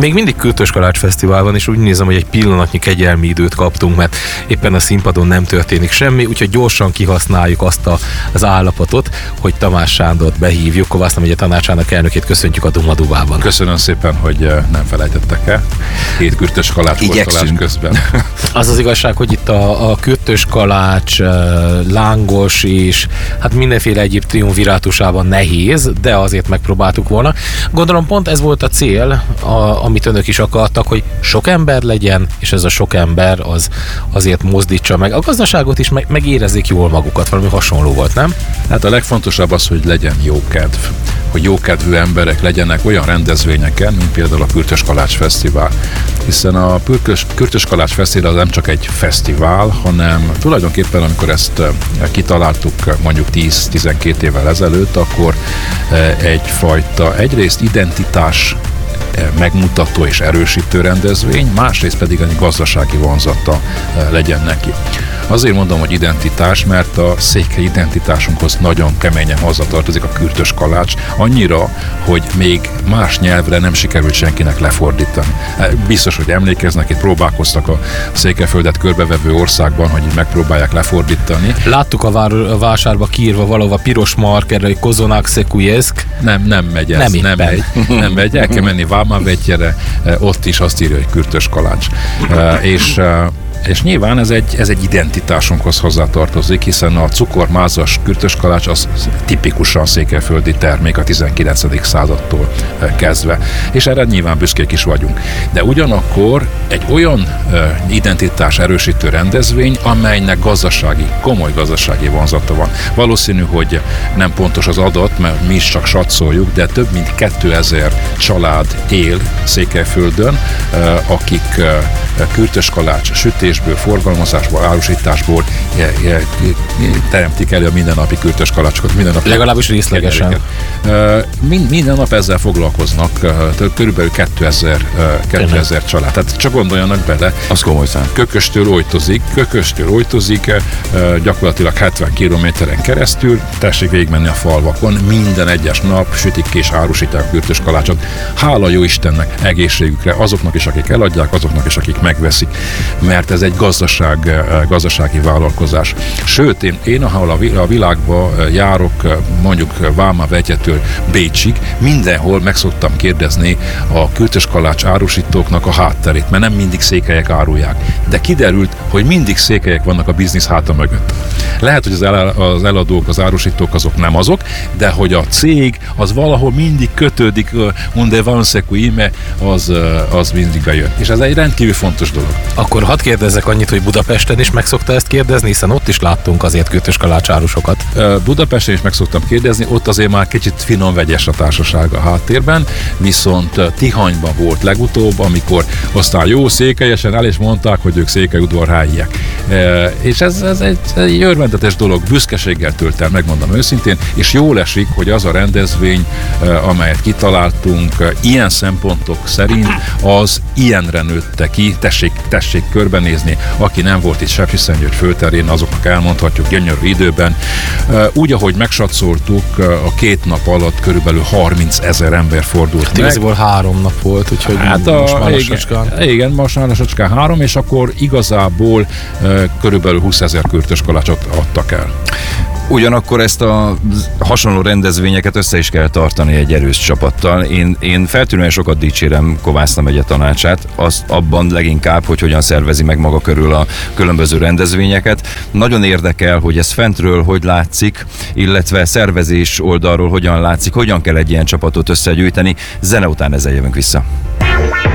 Még mindig Kürtös Kalács Fesztivál van, és úgy nézem, hogy egy pillanatnyi kegyelmi időt kaptunk, mert éppen a színpadon nem történik semmi, úgyhogy gyorsan kihasználjuk azt az állapotot, hogy Tamás Sándort behívjuk. Kovászna megye tanácsának elnökét köszöntjük a Duma-Dumában. Köszönöm szépen, hogy nem felejtettek el. 2 Kürtös Kalács kortolás közben. Az az igazság, hogy itt a Kürtös Kalács, lángos és hát mindenféle egyéb triumvirátusában nehéz, de azért megpróbáltuk volna. Gondolom pont ez volt a cél, amit önök is akartak, hogy sok ember legyen, és ez a sok ember azért mozdítsa meg a gazdaságot is, meg érezzék jól magukat, valami hasonló volt, nem? Hát a legfontosabb az, hogy legyen jókedv. Hogy jókedvű emberek legyenek olyan rendezvényeken, mint például a Kürtös Kalács Fesztivál. Hiszen a Kürtös Kalács Fesztivál nem csak egy fesztivál, hanem tulajdonképpen, amikor ezt kitaláltuk mondjuk 10-12 évvel ezelőtt, akkor egyfajta egyrészt identitás megmutató és erősítő rendezvény, másrészt pedig egy gazdasági vonzata legyen neki. Azért mondom, hogy identitás, mert a székely identitásunkhoz nagyon keményen hozzatartozik a Kürtös Kalács, annyira, hogy még más nyelvre nem sikerült senkinek lefordítani. Biztos, hogy emlékeznek, itt próbálkoztak a Székelyföldet körbevevő országban, hogy így megpróbálják lefordítani. Láttuk a vásárba kiírva valahova piros markerre, hogy Kozonák Szekujeszk. Nem megy ez, nem megy. El kell menni Vámavegyere, ott is azt írja, hogy Kürtös Kalács. És nyilván ez egy identitásunkhoz hozzátartozik, hiszen a cukormázas Kürtös Kalács az tipikusan székelyföldi termék a 19. századtól kezdve. És erre nyilván büszkék is vagyunk. De ugyanakkor egy olyan identitás erősítő rendezvény, amelynek komoly gazdasági vonzata van. Valószínű, hogy nem pontos az adat, mert mi is csak satszoljuk, de több mint 2000 család él Székelyföldön, akik Kürtös Kalács sütésből, forgalmazásból, árusításból teremtik elő a mindennapi Kürtös Kalácsokat. Legalábbis részlegesen. Minden nap ezzel foglalkoznak, körülbelül 2000 család. Tehát csak gondoljanak bele. Az komoly szám. Kököstől Ojtozik, gyakorlatilag 70 kilométeren keresztül, tessék végigmenni a falvakon, minden egyes nap sütik és árusítják a Kürtös Kalácsot. Hála jó Istennek, egészségükre, azoknak is, akik eladják, azoknak is, akik megveszik, mert ez egy gazdasági vállalkozás. Sőt, én ahol a világba járok, mondjuk Vámavegyetől Bécsig, mindenhol meg szoktam kérdezni a Kürtös Kalács árusítóknak a hátterét, mert nem mindig székelyek árulják. De kiderült, hogy mindig székelyek vannak a biznisz háta mögött. Lehet, hogy az eladók, az árusítók azok nem azok, de hogy a cég az valahol mindig kötődik, unde van seku ime, az mindig bejön. És ez egy rendkívül fontos dolog. Akkor hadd kérdezzek annyit, hogy Budapesten is meg szokta ezt kérdezni, hiszen ott is láttunk azért Kürtös Kalács árusokat. Budapesten is meg szoktam kérdezni, ott azért már kicsit finom vegyes a társaság a háttérben, viszont Tihanyban volt legutóbb, amikor aztán jó székelyesen el is mondták, hogy ők székelyudvarhelyiek. És ez egy örvendetes dolog, büszkeséggel tölt el, megmondom őszintén, és jól esik, hogy az a rendezvény, amelyet kitaláltunk, ilyen szempontok szerint az ilyenre nőtte ki, tessék körbenézni, aki nem volt itt Sepsiszentgyörgy főterén, azoknak elmondhatjuk gyönyörű időben. Úgy, ahogy megsatszoltuk, a 2 nap alatt körülbelül 30 000 ember fordult meg. Igazából 3 nap volt, úgyhogy most már lassacskán. Igen, most már lassacskán 3, és akkor igazából körülbelül 20 000 Kürtös Kalácsot adtak el. Ugyanakkor ezt a hasonló rendezvényeket össze is kell tartani egy erős csapattal. Én feltűnően sokat dicsérem Kovászna megye tanácsát, az abban leginkább, hogy hogyan szervezi meg maga körül a különböző rendezvényeket. Nagyon érdekel, hogy ez fentről hogy látszik, illetve szervezés oldalról hogyan látszik, hogyan kell egy ilyen csapatot összegyűjteni. Zene után ezzel jövünk vissza.